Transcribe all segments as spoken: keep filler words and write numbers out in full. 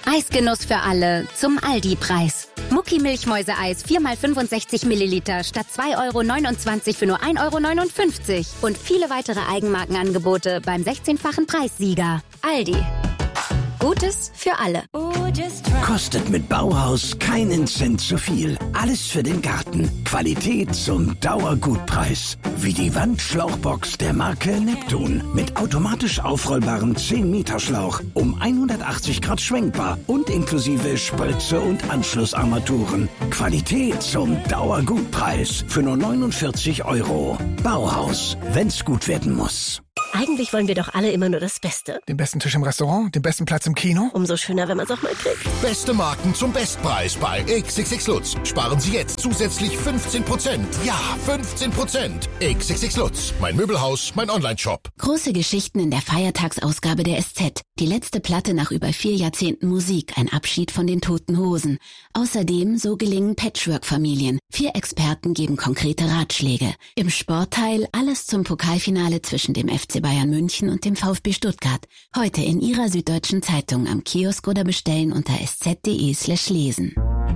Eisgenuss für alle zum Aldi-Preis. Mucki-Milchmäuse-Eis vier mal fünfundsechzig Milliliter statt zwei Euro neunundzwanzig für nur ein Euro neunundfünfzig. Und viele weitere Eigenmarkenangebote beim sechzehnfachen Preissieger. Aldi. Gutes für alle. Kostet mit Bauhaus keinen Cent zu viel. Alles für den Garten. Qualität zum Dauergutpreis. Wie die Wandschlauchbox der Marke Neptun. Mit automatisch aufrollbarem zehn Meter Schlauch. Um hundertachtzig Grad schwenkbar. Und inklusive Spritze und Anschlussarmaturen. Qualität zum Dauergutpreis. Für nur neunundvierzig Euro. Bauhaus. Wenn's gut werden muss. Eigentlich wollen wir doch alle immer nur das Beste. Den besten Tisch im Restaurant, den besten Platz im Kino. Umso schöner, wenn man es auch mal kriegt. Beste Marken zum Bestpreis bei X X X Lutz. Sparen Sie jetzt zusätzlich fünfzehn Prozent. Ja, fünfzehn Prozent. X X X Lutz. Mein Möbelhaus, mein Online-Shop. Große Geschichten in der Feiertagsausgabe der S Z. Die letzte Platte nach über vier Jahrzehnten Musik. Ein Abschied von den Toten Hosen. Außerdem so gelingen Patchwork-Familien. Vier Experten geben konkrete Ratschläge. Im Sportteil alles zum Pokalfinale zwischen dem F C Bayern München und dem VfB Stuttgart. Heute in Ihrer Süddeutschen Zeitung am Kiosk oder bestellen unter sz.de slash lesen.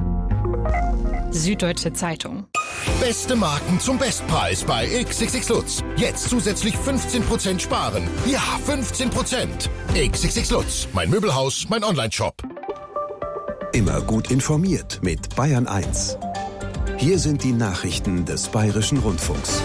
Süddeutsche Zeitung. Beste Marken zum Bestpreis bei X X X Lutz. Jetzt zusätzlich fünfzehn Prozent sparen. Ja, fünfzehn Prozent. X X X Lutz. Mein Möbelhaus, mein Online-Shop. Immer gut informiert mit Bayern eins. Hier sind die Nachrichten des Bayerischen Rundfunks.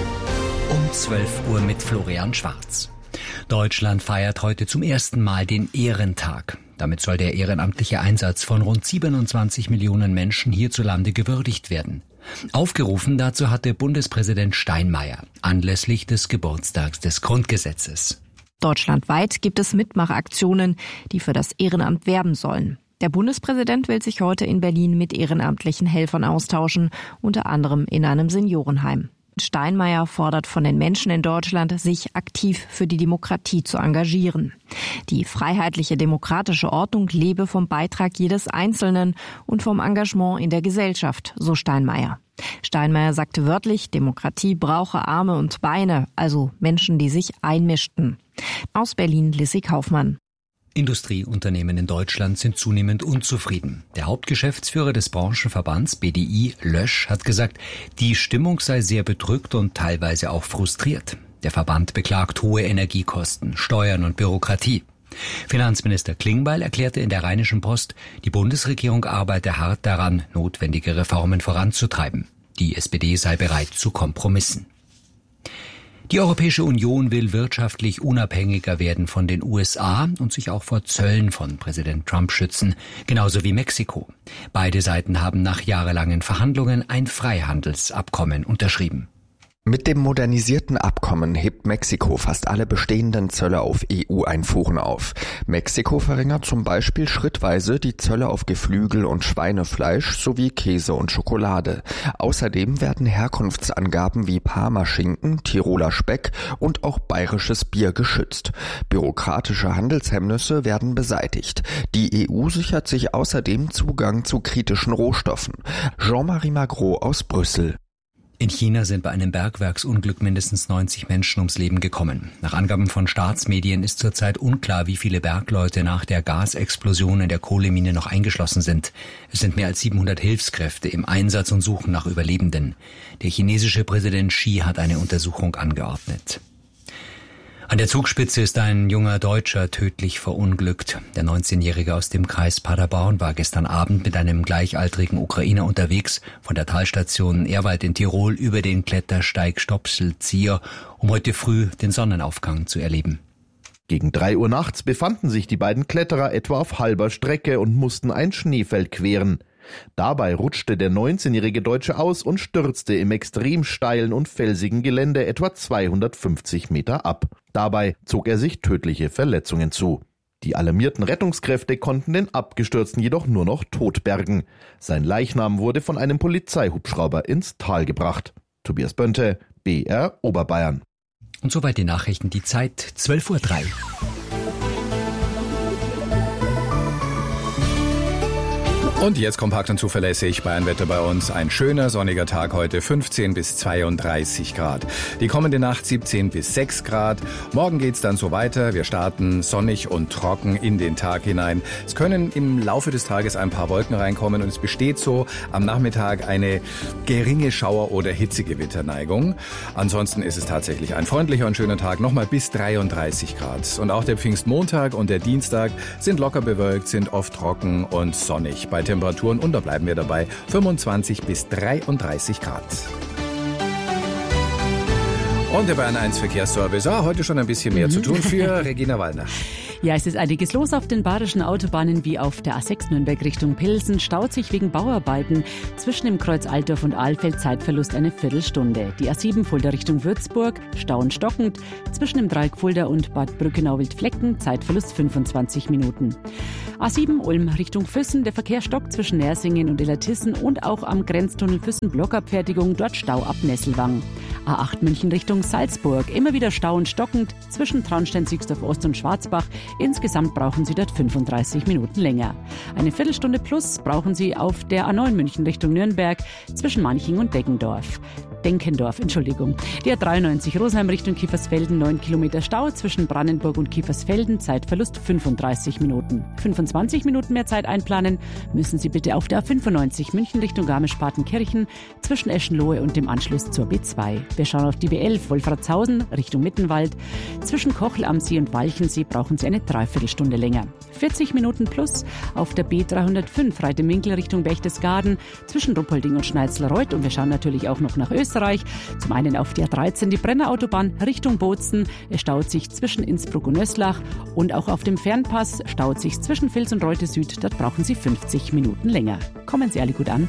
Um zwölf Uhr mit Florian Schwarz. Deutschland feiert heute zum ersten Mal den Ehrentag. Damit soll der ehrenamtliche Einsatz von rund siebenundzwanzig Millionen Menschen hierzulande gewürdigt werden. Aufgerufen dazu hatte Bundespräsident Steinmeier anlässlich des Geburtstags des Grundgesetzes. Deutschlandweit gibt es Mitmachaktionen, die für das Ehrenamt werben sollen. Der Bundespräsident will sich heute in Berlin mit ehrenamtlichen Helfern austauschen, unter anderem in einem Seniorenheim. Steinmeier fordert von den Menschen in Deutschland, sich aktiv für die Demokratie zu engagieren. Die freiheitliche demokratische Ordnung lebe vom Beitrag jedes Einzelnen und vom Engagement in der Gesellschaft, so Steinmeier. Steinmeier sagte wörtlich, Demokratie brauche Arme und Beine, also Menschen, die sich einmischten. Aus Berlin Lissy Kaufmann. Industrieunternehmen in Deutschland sind zunehmend unzufrieden. Der Hauptgeschäftsführer des Branchenverbands B D I, Lösch, hat gesagt, die Stimmung sei sehr bedrückt und teilweise auch frustriert. Der Verband beklagt hohe Energiekosten, Steuern und Bürokratie. Finanzminister Klingbeil erklärte in der Rheinischen Post, die Bundesregierung arbeite hart daran, notwendige Reformen voranzutreiben. Die S P D sei bereit zu Kompromissen. Die Europäische Union will wirtschaftlich unabhängiger werden von den U S A und sich auch vor Zöllen von Präsident Trump schützen, genauso wie Mexiko. Beide Seiten haben nach jahrelangen Verhandlungen ein Freihandelsabkommen unterschrieben. Mit dem modernisierten Abkommen hebt Mexiko fast alle bestehenden Zölle auf E U-Einfuhren auf. Mexiko verringert zum Beispiel schrittweise die Zölle auf Geflügel und Schweinefleisch sowie Käse und Schokolade. Außerdem werden Herkunftsangaben wie Parmaschinken, Tiroler Speck und auch bayerisches Bier geschützt. Bürokratische Handelshemmnisse werden beseitigt. Die E U sichert sich außerdem Zugang zu kritischen Rohstoffen. Jean-Marie Magro aus Brüssel. In China sind bei einem Bergwerksunglück mindestens neunzig Menschen ums Leben gekommen. Nach Angaben von Staatsmedien ist zurzeit unklar, wie viele Bergleute nach der Gasexplosion in der Kohlemine noch eingeschlossen sind. Es sind mehr als siebenhundert Hilfskräfte im Einsatz und suchen nach Überlebenden. Der chinesische Präsident Xi hat eine Untersuchung angeordnet. An der Zugspitze ist ein junger Deutscher tödlich verunglückt. Der neunzehnjährige aus dem Kreis Paderborn war gestern Abend mit einem gleichaltrigen Ukrainer unterwegs von der Talstation Ehrwald in Tirol über den Klettersteig Stopselzieher, um heute früh den Sonnenaufgang zu erleben. Gegen drei Uhr nachts befanden sich die beiden Kletterer etwa auf halber Strecke und mussten ein Schneefeld queren. Dabei rutschte der neunzehnjährige Deutsche aus und stürzte im extrem steilen und felsigen Gelände etwa zweihundertfünfzig Meter ab. Dabei zog er sich tödliche Verletzungen zu. Die alarmierten Rettungskräfte konnten den Abgestürzten jedoch nur noch tot bergen. Sein Leichnam wurde von einem Polizeihubschrauber ins Tal gebracht. Tobias Bönte, B R Oberbayern. Und soweit die Nachrichten, die Zeit zwölf Uhr drei. Und jetzt kompakt und zuverlässig Bayernwetter bei uns. Ein schöner sonniger Tag heute, fünfzehn bis zweiunddreißig Grad. Die kommende Nacht siebzehn bis sechs Grad. Morgen geht's dann so weiter. Wir starten sonnig und trocken in den Tag hinein. Es können im Laufe des Tages ein paar Wolken reinkommen und es besteht so am Nachmittag eine geringe Schauer- oder Hitzegewitterneigung. Ansonsten ist es tatsächlich ein freundlicher und schöner Tag, nochmal bis dreiunddreißig Grad. Und auch der Pfingstmontag und der Dienstag sind locker bewölkt, sind oft trocken und sonnig. Bei Temperaturen, und da bleiben wir dabei, fünfundzwanzig bis dreiunddreißig Grad. Und der Bayern eins Verkehrsservice. Ah, heute schon ein bisschen mehr zu tun für Regina Wallner. Ja, es ist einiges los auf den bayerischen Autobahnen wie auf der A sechs Nürnberg Richtung Pilsen. Staut sich wegen Bauarbeiten zwischen dem Kreuz Altdorf und Ahlfeld, Zeitverlust eine Viertelstunde. Die A sieben Fulda Richtung Würzburg, Stau und stockend. Zwischen dem Dreieck Fulda und Bad Brückenau-Wildflecken, Zeitverlust fünfundzwanzig Minuten. A sieben Ulm Richtung Füssen, der Verkehr stockt zwischen Nersingen und Illertissen und auch am Grenztunnel Füssen Blockabfertigung, dort Stau ab Nesselwang. A acht München Richtung Salzburg, immer wieder Stau und stockend zwischen Traunstein-Siegsdorf Ost und Schwarzbach. Insgesamt brauchen Sie dort fünfunddreißig Minuten länger. Eine Viertelstunde plus brauchen Sie auf der A neun München Richtung Nürnberg zwischen Manching und Deggendorf. Denkendorf, Entschuldigung. Die A dreiundneunzig Rosenheim Richtung Kiefersfelden, neun Kilometer Stau zwischen Brannenburg und Kiefersfelden, Zeitverlust fünfunddreißig Minuten. fünfundzwanzig Minuten mehr Zeit einplanen müssen Sie bitte auf der A fünfundneunzig München Richtung Garmisch-Partenkirchen zwischen Eschenlohe und dem Anschluss zur B zwei. Wir schauen auf die B elf Wolfratshausen Richtung Mittenwald. Zwischen Kochel am See und Walchensee brauchen Sie eine Dreiviertelstunde länger. vierzig Minuten plus auf der B dreihundertfünf Reitemünkel Richtung Berchtesgaden zwischen Ruppolding und Schneizelreuth. Und wir schauen natürlich auch noch nach Österreich. Zum einen auf die A dreizehn, die Brennerautobahn Richtung Bozen. Es staut sich zwischen Innsbruck und Nöslach. Und auch auf dem Fernpass staut sich zwischen Vils und Reute Süd. Dort brauchen Sie fünfzig Minuten länger. Kommen Sie alle gut an.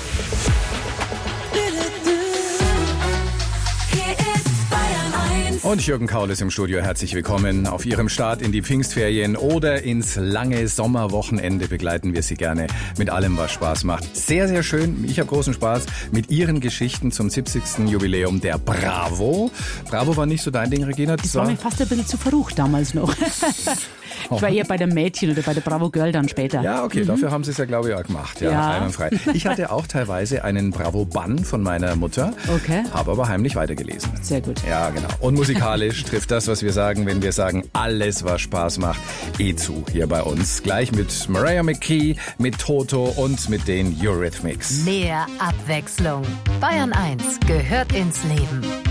Und Jürgen Kaul ist im Studio. Herzlich willkommen. Auf Ihrem Start in die Pfingstferien oder ins lange Sommerwochenende begleiten wir Sie gerne mit allem, was Spaß macht. Sehr, sehr schön. Ich habe großen Spaß mit Ihren Geschichten zum siebzigsten Jubiläum der Bravo. Bravo war nicht so dein Ding, Regina? Das war mir fast ein bisschen zu verrucht damals noch. Ich war eher bei der Mädchen oder bei der Bravo Girl dann später. Ja, okay, mhm. Dafür haben sie es ja, glaube ich, auch gemacht. Ja, ja. Einwandfrei. Ich hatte auch teilweise einen Bravo-Bann von meiner Mutter, okay. Habe aber heimlich weitergelesen. Sehr gut. Ja, genau. Und musikalisch trifft das, was wir sagen, wenn wir sagen, alles, was Spaß macht, eh zu hier bei uns. Gleich mit Mariah McKee, mit Toto und mit den Eurythmics. Mehr Abwechslung. Bayern eins gehört ins Leben.